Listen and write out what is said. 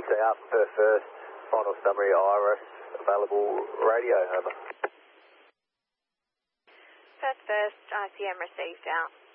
6AR for Perth First, final summary Iris, available radio, over. Perth First, ICM received out.